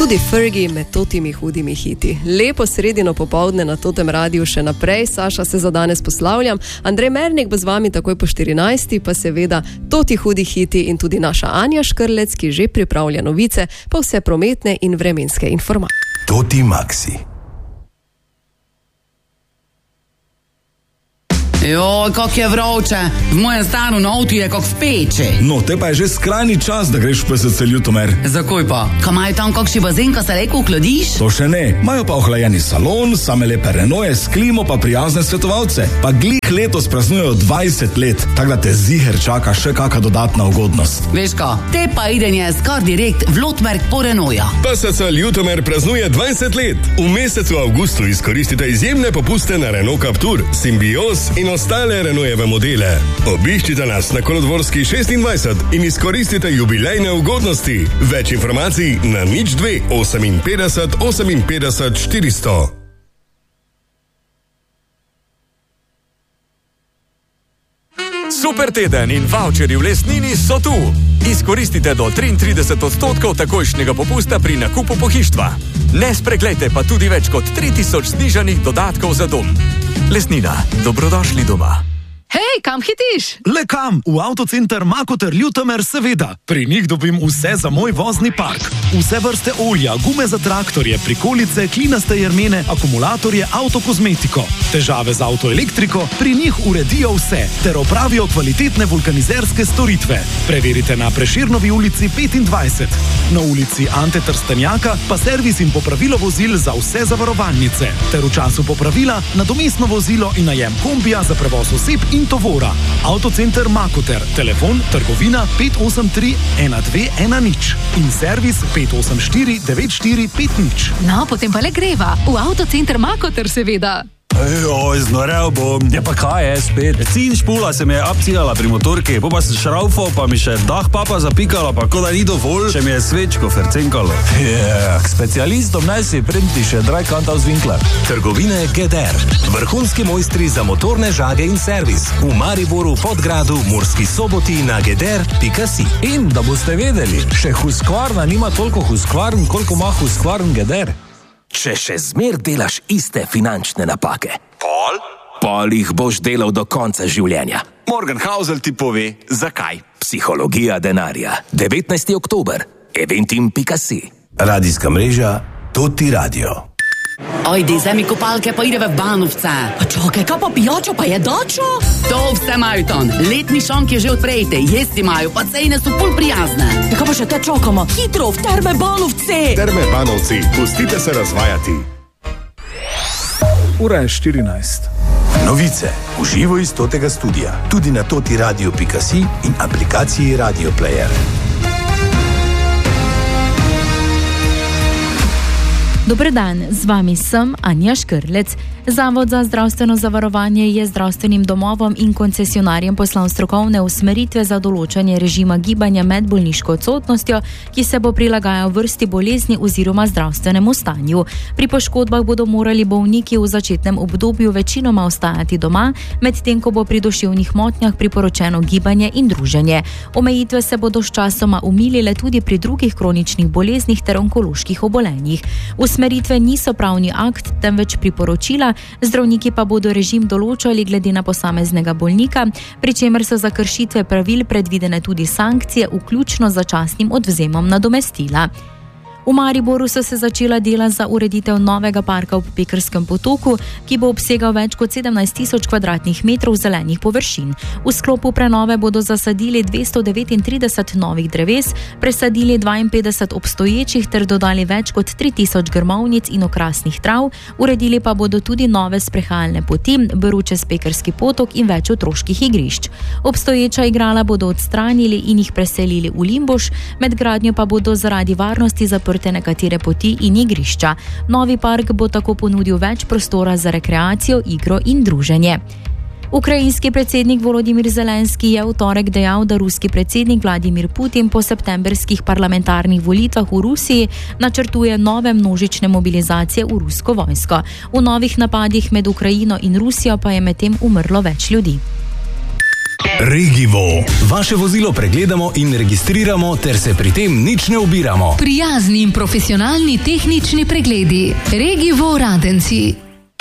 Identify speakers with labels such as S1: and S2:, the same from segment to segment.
S1: Tudi Fergie med totimi hudimi hiti. Lepo sredino popoldne na Totem radiju še naprej. Saša, se za danes poslavljam. Andrej Mernik bo z vami takoj po 14. pa seveda toti hudi hiti in tudi naša Anja Škrlec, ki že pripravlja novice, pa vse prometne in vremenske informacije.
S2: Toti Maxi.
S3: Joj, kako je vroče. V mojem stanu na avtu je kot v peči.
S4: No, te pa je že skrajni čas, da greš v PSC Ljutomer.
S3: Zakaj pa? Kaj imajo tam kakšni bazen, ko se lepo ohladiš?
S4: To še ne. Imajo pa ohlajeni salon, same lepe renoje, s klimo pa prijazne svetovalce. Pa glih letos praznujejo 20 let, tako da te ziher čaka še kakšna dodatna ugodnost.
S3: Veš ka, te pa idenje skar direkt v Lotmerk po renoja.
S5: PSC Ljutomer praznuje 20 let. V mesecu avgustu izkoristite izjemne popuste na Renault Captur, Symbios in ostale Renaultove modele. Obiščite nas na Kolodvorski 26 in izkoristite jubilejne ugodnosti. Več informacij na 02 58 58 400.
S6: Super teden in voucheri v Lesnini so tu. Izkoristite do 33% takojšnjega popusta pri nakupu pohištva. Ne spreglejte pa tudi več kot 3000 znižanih dodatkov za dom. Lesnina, dobrodošli doma.
S1: Hej, kam hitiš?
S7: Le kam? V Avtocenter Makoter Ljutomer seveda. Pri njih dobim vse za moj vozni park. Vse vrste olja, gume za traktorje, prikolice, klinaste jermene, akumulatorje, avtokozmetiko. Težave z avtoelektriko, pri njih uredijo vse, ter opravijo kvalitetne vulkanizerske storitve. Preverite na Prešernovi ulici 25. Na ulici Ante Trstenjaka pa servis in popravilo vozil za vse zavarovalnice. Ter v času popravila nadomestno vozilo in najem kombija za prevoz oseb in tovora. Avtocenter Makoter, telefon trgovina 583 1210 in servis 584 9450.
S8: No, potem pa le greva. V Avtocenter Makoter seveda.
S9: Joj, znorel bom.
S10: Ja pa kaj je spet?
S9: Cin špula se mi je abcigala pri motorki, pa sem šraufal, pa mi še dah papa zapikala, pa ko da ni dovolj, še mi je svečko fercenkalo.
S10: K specialistom naj si printi še Dreikantaus Winkler.
S2: Trgovine GDR. Vrhunski mojstri za motorne žage in servis. V Mariboru, Podgradu, Murski Soboti na gdr.si.
S10: In da boste vedeli, še Husqvarna nima toliko Husqvarn, koliko ima Husqvarn GDR.
S2: Če še zmer delaš iste finančne napake,
S9: Pol
S2: jih boš delal do konca življenja.
S9: Morgan Housel ti pove, zakaj.
S2: Psihologija denarja. 19. oktober. eventim.si. Radijska mreža Toti Radio.
S3: Ajde, zemi kopalke pa ideve v Banovce.
S8: Pa čakaj, kaj pa pijačo, pa jedačo?
S3: To vse imajo tam. Letni šank je že odprejte, jesti imajo, pa cene so pol prijazne.
S8: Kaj pa še te čakamo? Hitro, v Terme Banovce!
S5: Terme Banovci, pustite se razvajati.
S4: Ura je 14.
S2: Novice v živo iz Totega studia. Tudi na totiradio.si in aplikaciji Radio Player.
S11: Dober dan, z vami sem Anja Škrlec. Zavod za zdravstveno zavarovanje je zdravstvenim domovom in koncesionarjem poslal strokovne usmeritve za določanje režima gibanja med bolniško odsotnostjo, ki se bo prilagajal vrsti bolezni oziroma zdravstvenemu stanju. Pri poškodbah bodo morali bolniki v začetnem obdobju večinoma ostajati doma, medtem ko bo pri duševnih motnjah priporočeno gibanje in druženje. Omejitve se bodo sčasoma umilile tudi pri drugih kroničnih boleznih ter onkoloških obolenjih. Usmeritve niso pravni akt, temveč priporočila, zdravniki pa bodo režim določali glede na posameznega bolnika, pri čemer so za kršitve pravil predvidene tudi sankcije, vključno z začasnim odvzemom nadomestila. V Mariboru so se začela dela za ureditev novega parka ob Pekerskem potoku, ki bo obsegal več kot 17 000 kvadratnih metrov zelenih površin. V sklopu prenove bodo zasadili 239 novih dreves, presadili 52 obstoječih ter dodali več kot 3000 grmovnic in okrasnih trav, uredili pa bodo tudi nove sprehajalne poti, Brv čez Pekerski potok in več otroških igrišč. Obstoječa igrala bodo odstranili in jih preselili v Limboš, med gradnjo pa bodo zaradi varnosti zaprti nekatere poti in igrišča. Novi park bo tako ponudil več prostora za rekreacijo, igro in druženje. Ukrajinski predsednik Volodimir Zelenski je v torek dejal, da ruski predsednik Vladimir Putin po septembrskih parlamentarnih volitvah v Rusiji načrtuje nove množične mobilizacije v rusko vojsko. V novih napadih med Ukrajino in Rusijo pa je medtem umrlo več ljudi.
S2: Regivo. Vaše vozilo pregledamo in registriramo, ter se pri tem nič ne ubiramo.
S8: Prijazni in profesionalni tehnični pregledi. Regivo Radenci.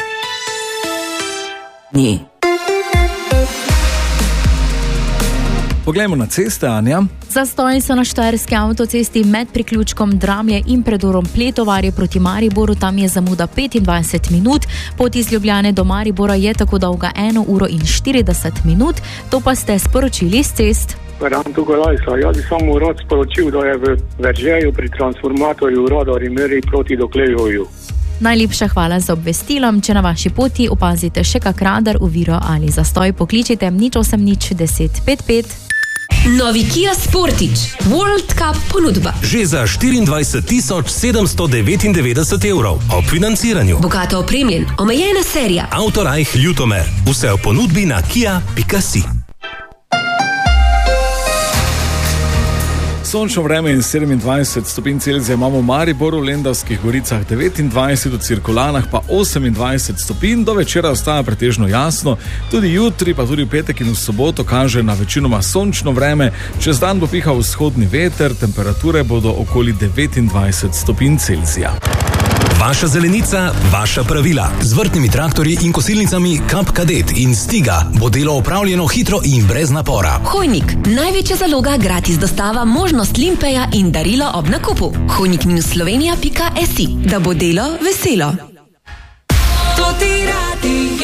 S7: Poglejmo na ceste, Anja.
S11: Zastoji so na štajerski avtocesti med priključkom Dramlje in predorom Pletovarje proti Mariboru, tam je zamuda 25 minut. Pot iz Ljubljane do Maribora je tako dolga 1 uro in 40 minut. To pa ste sporočili z cest.
S12: Jaz bi samo rad sporočil, da je v Veržeju pri transformatorju radar meri proti Doklejoju.
S11: Najlepša hvala za obvestilom. Če na vaši poti opazite še kak radar, oviro ali zastoj, pokličite 080 10 55.
S13: Novi Kia Sportage World Cup ponudba.
S2: Že za 24.799 evrov ob financiranju.
S13: Bogato opremljen, omejena serija.
S2: Autorajh Ljutomer. Vse v ponudbi na kia.si.
S7: Sončno vreme in 27 stopinj Celzija imamo v Mariboru, v Lendavskih goricah 29, v Cirkulanah pa 28 stopinj. Do večera ostaja pretežno jasno, tudi jutri, pa tudi v petek in v soboto kaže na večinoma sončno vreme. Čez dan bo pihal vzhodni veter, temperature bodo okoli 29 stopinj Celzija.
S2: Vaša zelenica, vaša pravila. Z vrtnimi traktorji in kosilnicami Kap Kadet in Stiga bo delo opravljeno hitro in brez napora.
S13: Hojnik, največja zaloga, gratis dostava, možnost limpeja in darilo ob nakupu. Hojnik-slovenija.si, da bo delo veselo. To ti radio.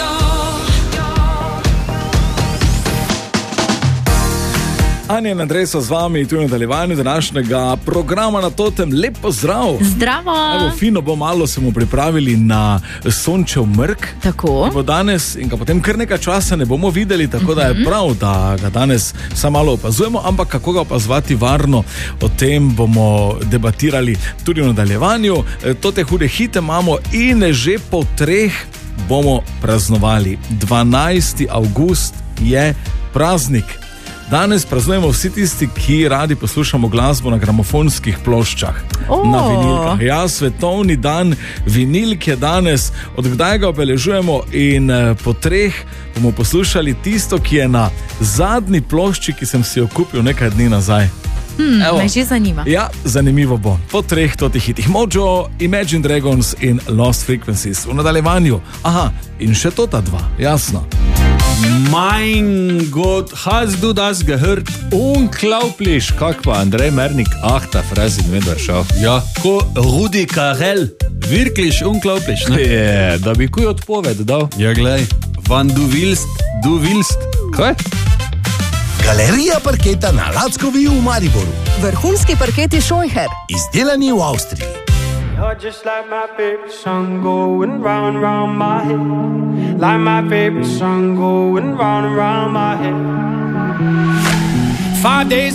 S7: Anja in Andrej so z vami tu v nadaljevanju današnjega programa Na totem. Lep pozdrav.
S11: Zdravo.
S7: Evo, fino bo, malo smo pripravili na sončev mrk.
S11: Tako.
S7: Bo danes in ga potem kar nekaj časa ne bomo videli, tako da je prav, da ga danes samo malo opazujemo, ampak kako ga opazovati varno, o tem bomo debatirali tudi v nadaljevanju. Tote hude hite imamo in že po 3 bomo praznovali. 12. avgust je praznik. Danes praznujemo vsi tisti, ki radi poslušamo glasbo na gramofonskih ploščah, na vinilkah. Ja, svetovni dan vinilk je danes, od kdaj ga obeležujemo, in po 3 bomo poslušali tisto, ki je na zadnji plošči, ki sem si jo kupil nekaj dni nazaj.
S11: Me že zanima.
S7: Ja, zanimivo bo. Po 3 totih hitih. Mojo, Imagine Dragons in Lost Frequencies. V nadaljevanju. Aha, in še tota 2, jasno.
S9: Mein Gott, hast du das gehört? Unglaublich, kak pa Andrej Mernik, ta Phrase in vedno šel. Ja, ko Rudi Carrell, wirklich unglaublich, ne? Je, da bi kuj odpoved dal. Ja, glej, wann du willst, kaj?
S14: Galerija parketa na Lackovi v Mariboru.
S1: Vrhunski parketi Scheucher.
S14: Izdelani v Avstriji.
S15: You're just like my favorite song going round and round my head. Like my favorite song going round and round my head. 5 days